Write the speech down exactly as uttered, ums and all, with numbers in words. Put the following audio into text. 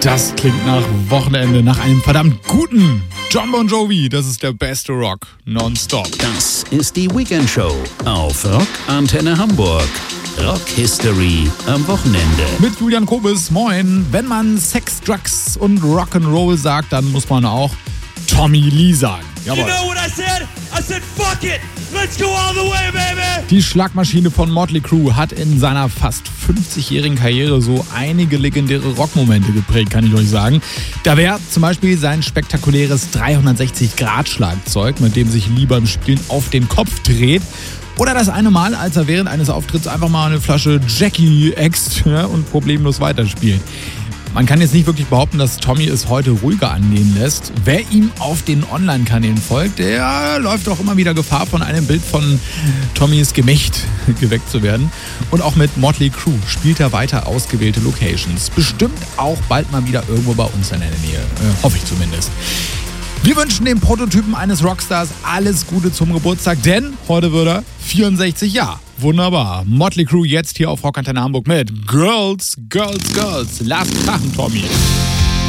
Das klingt nach Wochenende, nach einem verdammt guten Jon Bon Jovi. Das ist der beste Rock, nonstop. Das ist die Weekend Show auf Rock Antenne Hamburg. Rock History am Wochenende. Mit Julian Kobis, moin. Wenn man Sex, Drugs und Rock'n'Roll sagt, dann muss man auch Tommy Lee sagen. Jawohl. You know what I said? I said fuck it. Let's go all the way, baby. Die Schlagmaschine von Motley Crue hat in seiner fast fünfzigjährigen Karriere so einige legendäre Rockmomente geprägt, kann ich euch sagen. Da wäre zum Beispiel sein spektakuläres dreihundertsechzig Grad Schlagzeug, mit dem sich Lee beim Spielen auf den Kopf dreht. Oder das eine Mal, als er während eines Auftritts einfach mal eine Flasche Jackie äxt, ja, und problemlos weiterspielt. Man kann jetzt nicht wirklich behaupten, dass Tommy es heute ruhiger angehen lässt. Wer ihm auf den Online-Kanälen folgt, der läuft auch immer wieder Gefahr, von einem Bild von Tommys Gemächt geweckt zu werden. Und auch mit Motley Crue spielt er weiter ausgewählte Locations. Bestimmt auch bald mal wieder irgendwo bei uns in der Nähe. Äh, hoffe ich zumindest. Wir wünschen dem Prototypen eines Rockstars alles Gute zum Geburtstag, denn heute wird er vierundsechzig Jahre. Wunderbar. Motley Crue jetzt hier auf Rock Antenne Hamburg mit Girls, Girls, Girls. Lasst krachen, Tommy.